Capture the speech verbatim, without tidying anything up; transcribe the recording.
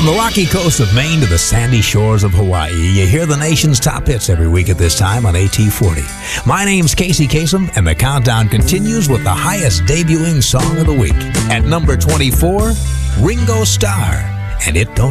the rocky coast of Maine to the sandy shores of Hawaii, you hear the nation's top hits every week at this time on A T forty. My name's Casey Kasem, and the countdown continues with the highest debuting song of the week. At number twenty-four, Ringo Starr, and It Don't